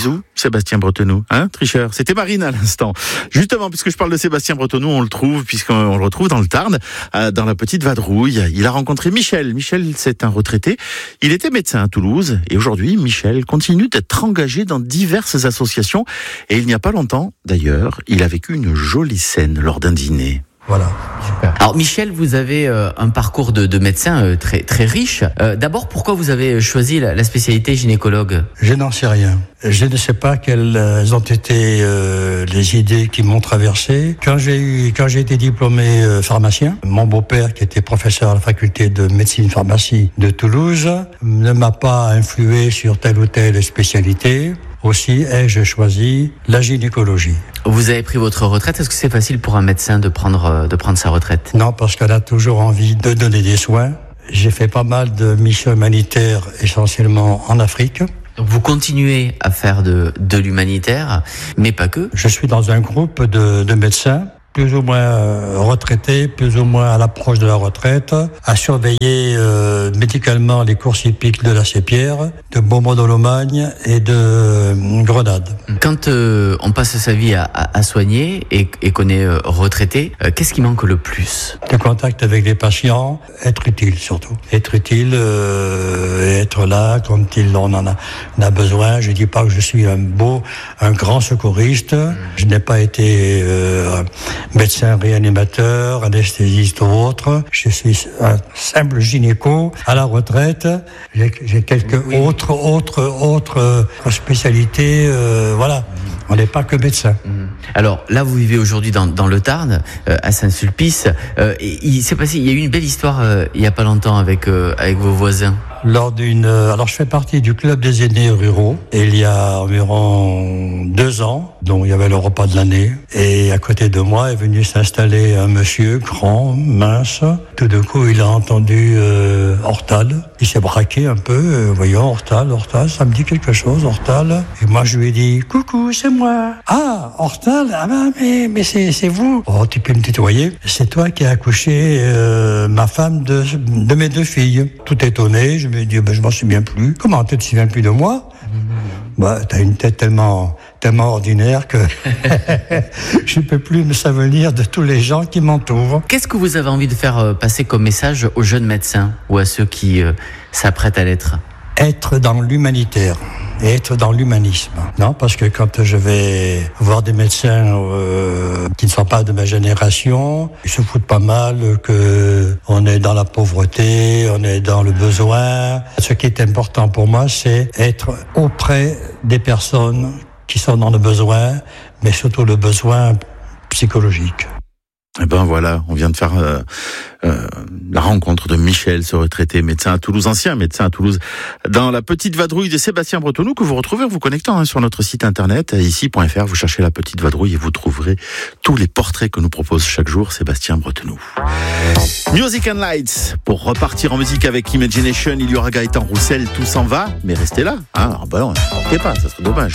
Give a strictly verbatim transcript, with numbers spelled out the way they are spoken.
Bisous, Sébastien Bretenou, hein, tricheur. C'était Marine à l'instant. Justement, puisque je parle de Sébastien Bretenou, on le trouve, puisqu'on le retrouve dans le Tarn, euh, dans la petite vadrouille. Il a rencontré Michel. Michel, c'est un retraité. Il était médecin à Toulouse, et aujourd'hui, Michel continue d'être engagé dans diverses associations. Et il n'y a pas longtemps, d'ailleurs, il a vécu une jolie scène lors d'un dîner. Voilà, super. Alors Michel, vous avez euh, un parcours de, de médecin euh, très très riche. Euh, d'abord, pourquoi vous avez choisi la, la spécialité gynécologue ? Je n'en sais rien. Je ne sais pas quelles ont été euh, les idées qui m'ont traversé. Quand j'ai eu, quand j'ai été diplômé euh, pharmacien, mon beau-père, qui était professeur à la faculté de médecine pharmacie de Toulouse, ne m'a pas influé sur telle ou telle spécialité. Aussi ai-je choisi la gynécologie. Vous avez pris votre retraite. Est-ce que c'est facile pour un médecin de prendre, de prendre sa retraite ? Non, parce qu'elle a toujours envie de donner des soins. J'ai fait pas mal de missions humanitaires, essentiellement en Afrique. Donc vous continuez à faire de, de l'humanitaire, mais pas que. Je suis dans un groupe de, de médecins, plus ou moins euh, retraités, plus ou moins à l'approche de la retraite, à surveiller euh, médicalement les courses hippiques de la Sépierre, de Beaumont-de-Lomagne et de euh, Grenade. Quand euh, on passe sa vie à, à, à soigner et, et qu'on est euh, retraité, euh, qu'est-ce qui manque le plus ? Le contact avec les patients, être utile surtout. Être utile, euh, être là quand il on en a, on a besoin. Je dis pas que je suis un beau, un grand secouriste. Je n'ai pas été euh, médecin réanimateur, anesthésiste ou autre. Je suis un simple gynéco à la retraite. J'ai, j'ai quelques oui. autres, autres, autres spécialités. Euh, voilà. On n'est pas que médecin. Alors là, vous vivez aujourd'hui dans, dans le Tarn, euh, à Saint-Sulpice. Euh, il s'est passé, il y a eu une belle histoire euh, il y a pas longtemps avec euh, avec vos voisins. Lors d'une, alors je fais partie du club des aînés ruraux. Et il y a environ deux ans, dont il y avait le repas de l'année, et à côté de moi est venu s'installer un monsieur grand, mince. Tout d'un coup, il a entendu euh, Hortal. Il s'est braqué un peu, euh, voyons Hortal, Hortal, ça me dit quelque chose, Hortal. Et moi, je lui ai dit, coucou, c'est moi. Ah, Hortal, ah ben, mais mais c'est c'est vous. Oh, tu peux me tutoyer. C'est toi qui as accouché euh, ma femme de de mes deux filles. Tout étonné, je me dis, ben, je m'en souviens plus. Comment, tu te souviens plus de moi? Bah, t'as une tête tellement, tellement ordinaire que je ne peux plus me souvenir de tous les gens qui m'entourent. Qu'est-ce que vous avez envie de faire passer comme message aux jeunes médecins ou à ceux qui euh, s'apprêtent à l'être ? Être dans l'humanitaire et être dans l'humanisme. Non, parce que quand je vais voir des médecins euh, qui ne sont pas de ma génération, ils se foutent pas mal que on est dans la pauvreté, on est dans le besoin. Ce qui est important pour moi, c'est être auprès des personnes qui sont dans le besoin, mais surtout le besoin psychologique. Eh ben voilà, on vient de faire euh, euh, la rencontre de Michel, ce retraité médecin à Toulouse, ancien médecin à Toulouse, dans la petite vadrouille de Sébastien Bretenou, que vous retrouvez en vous connectant hein, sur notre site internet, ici point f r. Vous cherchez la petite vadrouille et vous trouverez tous les portraits que nous propose chaque jour Sébastien Bretenou. Music and Lights, pour repartir en musique avec Imagination, il y aura Gaëtan Roussel, tout s'en va, mais restez là. Hein, alors ben non, ne partez pas, ça serait dommage.